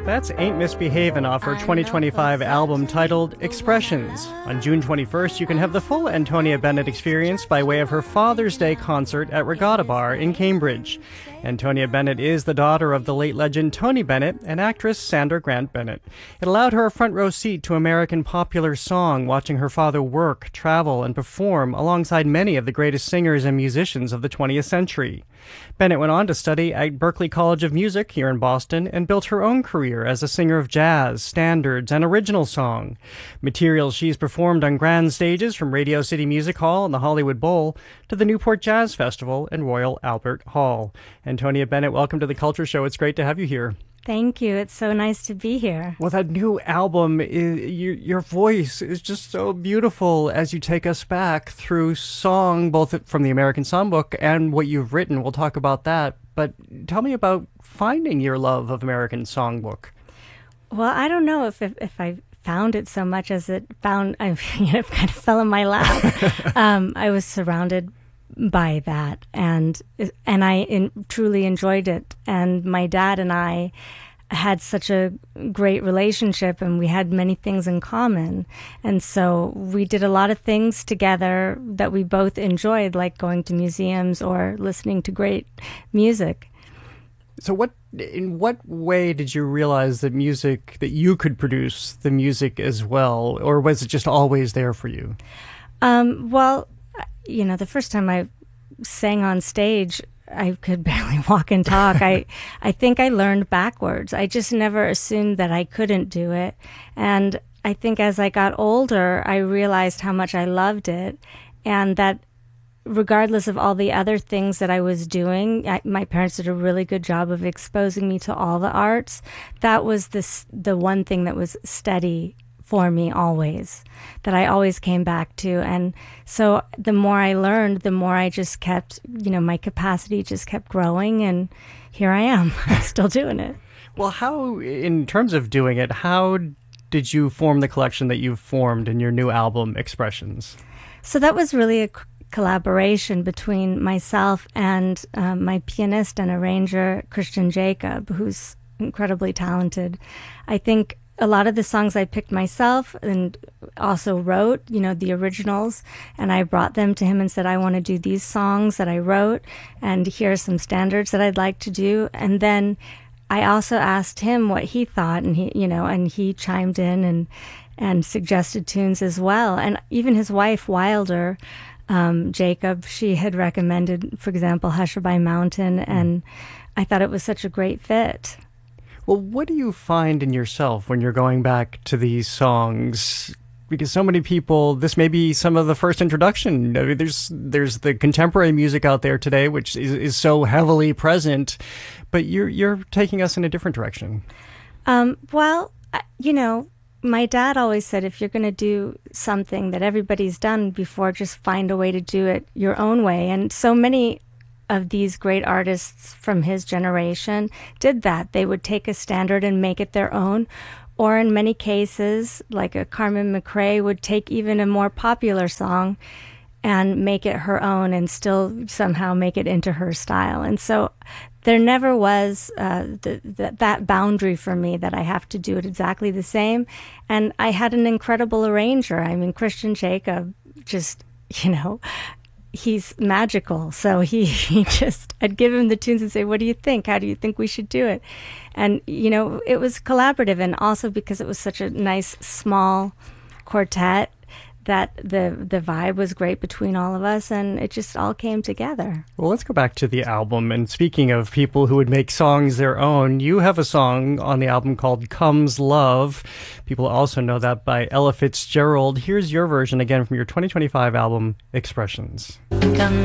That's Ain't Misbehavin' off her 2025 album titled Expressions. On June 21st, you can have the full Antonia Bennett experience by way of her Father's Day concert at Regatta Bar in Cambridge. Antonia Bennett is the daughter of the late legend Tony Bennett and actress Sandra Grant Bennett. It allowed her a front row seat to American popular song, watching her father work, travel, and perform alongside many of the greatest singers and musicians of the 20th century. Bennett went on to study at Berklee College of Music here in Boston and built her own career as a singer of jazz, standards, and original song. Material she's performed on grand stages from Radio City Music Hall and the Hollywood Bowl to the Newport Jazz Festival and Royal Albert Hall. Antonia Bennett, welcome to The Culture Show. It's great to have you here. Thank you. It's so nice to be here. Well, that new album, your voice is just so beautiful as you take us back through song, both from the American Songbook and what you've written. We'll talk about that. But tell me about finding your love of American Songbook. Well, I don't know if I found it so much as it found, it kind of fell in my lap. I was surrounded by that, and I truly enjoyed it. And my dad and I had such a great relationship, and we had many things in common. And so we did a lot of things together that we both enjoyed, like going to museums or listening to great music. So in what way did you realize that you could produce the music as well, or was it just always there for you? Well, the first time I sang on stage, I could barely walk and talk. I think I learned backwards. I just never assumed that I couldn't do it. And I think as I got older, I realized how much I loved it, and that regardless of all the other things that I was doing, my parents did a really good job of exposing me to all the arts. That was the one thing that was steady for me always, that I always came back to. And so the more I learned, the more I just kept, my capacity just kept growing, and here I am, still doing it. Well, how, in terms of doing it, how did you form the collection that you've formed in your new album, Expressions? So that was really a collaboration between myself and my pianist and arranger, Christian Jacob, who's incredibly talented. I think a lot of the songs I picked myself and also wrote, the originals, and I brought them to him and said, I want to do these songs that I wrote, and here are some standards that I'd like to do. And then I also asked him what he thought, and he chimed in and suggested tunes as well. And even his wife, Wilder, Jacob, she had recommended, for example, Hushabye Mountain, and I thought it was such a great fit. Well, what do you find in yourself when you're going back to these songs? Because so many people, this may be some of the first introduction. I mean, there's the contemporary music out there today, which is so heavily present, but you're taking us in a different direction. Well, my dad always said, if you're going to do something that everybody's done before, just find a way to do it your own way. And so many of these great artists from his generation did that. They would take a standard and make it their own. Or in many cases, like a Carmen McRae would take even a more popular song and make it her own and still somehow make it into her style. And so there never was that boundary for me that I have to do it exactly the same. And I had an incredible arranger. I mean, Christian Jacob just, he's magical. So I'd give him the tunes and say, what do you think? How do you think we should do it? And, it was collaborative. And also because it was such a nice, small quartet, that the vibe was great between all of us, and it just all came together. Well, let's go back to the album. And speaking of people who would make songs their own, you have a song on the album called Comes Love. People also know that by Ella Fitzgerald. Here's your version again from your 2025 album, Expressions. Come